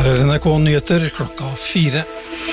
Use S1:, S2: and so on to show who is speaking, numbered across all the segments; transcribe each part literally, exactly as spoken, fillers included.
S1: Her er N R K Nyheter klokka fire.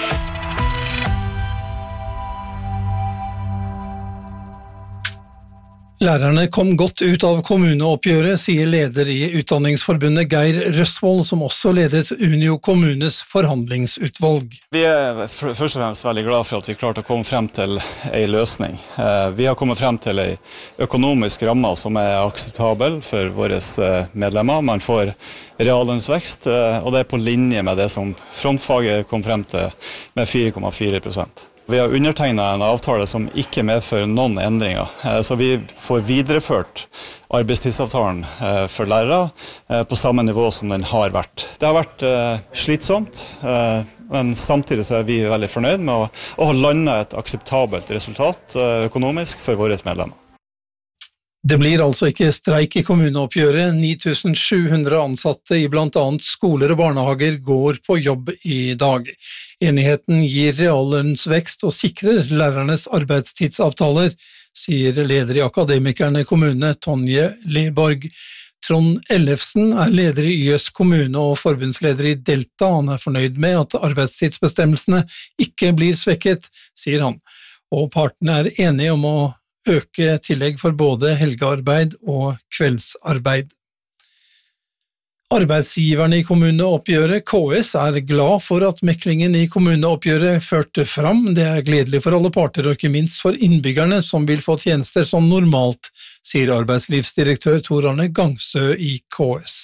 S1: Lærerne kom godt ut av kommuneoppgjøret, sier leder i Utdanningsforbundet Geir Røsvold, som også ledet Unio kommunes forhandlingsutvalg.
S2: Vi er først og fremst veldig glad for at vi klarte å komme frem til en løsning. Vi har kommet frem til en økonomisk ramme som er akseptabel for våre medlemmer. Man får reallønnsvekst, og det er på linje med det som frontfaget kom frem til med fire komma fire prosent. Vi har undertegnet en avtale som ikke medfører noen endringer, så vi får videreført arbeidstidsavtalen for lærere på samme nivå som den har vært. Det har vært slitsomt, men samtidig så er vi veldig fornøyd med å ha landet et akseptabelt resultat økonomisk for våre medlemmer.
S1: Det blir altså ikke streik i kommuneoppgjøret. ni tusen sju hundre ansatte i blant annet skoler og barnehager går på jobb i dag. Enigheten gir reallønnsvekst og sikrer lærernes arbeidstidsavtaler, sier leder i Akademikerne kommune, Tonje Leborg. Trond Ellefsen er leder i Y S kommune og forbundsleder i Delta. Han er fornøyd med at arbeidstidsbestemmelsene ikke blir svekket, sier han. Og partene er enige om å øke tillegg for både helgearbeid og kveldsarbeid. Arbeidsgiverne i kommuneoppgjøret, K S, er glad for at meklingen i kommuneoppgjøret førte fram. Det er gledelig for alle parter, og ikke minst for innbyggerne som vil få tjenester som normalt, sier arbeidslivsdirektør Tor Arne Gangsø i K S.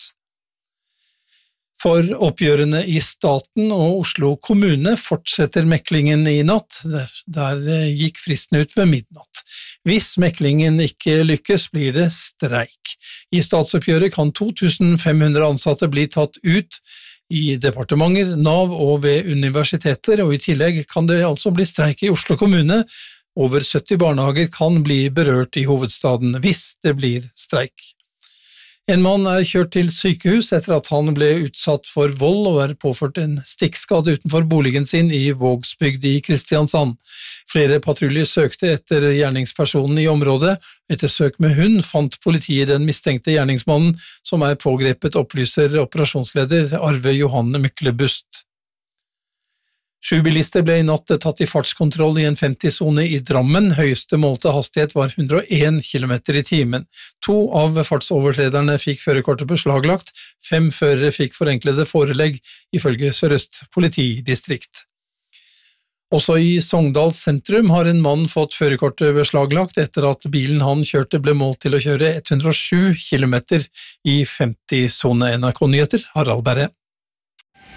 S1: For oppgjørene i staten og Oslo kommune fortsetter meklingen i natt. Der, der gikk fristen ut ved midnatt. Hvis meklingen ikke lykkes, blir det streik. I statsoppgjøret kan to tusen fem hundre ansatte bli tatt ut i departementer, Nav og ved universiteter, og i tillegg kan det altså bli streik i Oslo kommune. Over sytti barnehager kan bli berørt i hovedstaden hvis det blir streik. En mann er kjørt til sykehus etter at han ble utsatt for vold og er påført en stikkskade utenfor boligen sin i Vågsbygd i Kristiansand. Flere patruljer søkte etter gjerningspersonen i området. Etter søk med hund fant politiet den mistenkte gjerningsmannen, som er pågrepet, opplyser operasjonsleder Arve Johanne Myklebust. Sju bilister ble i natt tatt i fartskontroll i en femti-sone i Drammen. Høyeste målte hastighet var hundre og en kilometer i timen. To av fartsovertrederne fikk førerkortet beslaglagt. Fem førere fikk forenklede forelegg, ifølge Sør-Øst politidistrikt. Også i Sogndal sentrum har en mann fått førerkortet beslaglagt etter at bilen han kjørte ble målt til å kjøre hundre og sju kilometer i femti-sone. N R K Nyheter, Harald Berre.